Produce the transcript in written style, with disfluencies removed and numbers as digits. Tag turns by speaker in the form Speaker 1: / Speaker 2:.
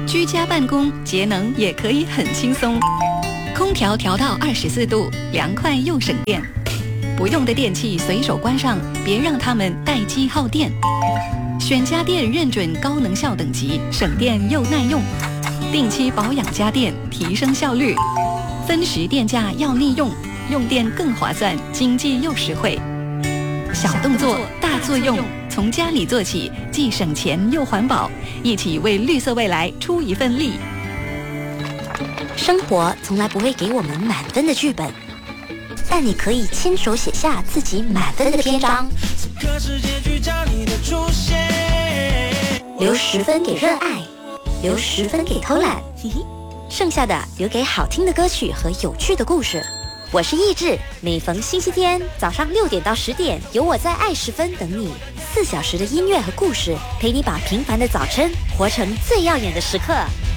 Speaker 1: 居家办公节能也可以很轻松，空调调到24度，凉快又省电。不用的电器随手关上，别让它们待机耗电。选家电认准高能效等级，省电又耐用。定期保养家电，提升效率。分时电价要利用，用电更划算，经济又实惠。小动作大作用，从家里做起，既省钱又环保，一起为绿色未来出一份力。
Speaker 2: 生活从来不会给我们满分的剧本，但你可以亲手写下自己满分的篇章，留10分给热爱，留10分给偷懒，剩下的留给好听的歌曲和有趣的故事。我是意志，每逢星期天早上6点到10点，有我在爱10分等你，4小时的音乐和故事，陪你把平凡的早晨活成最耀眼的时刻。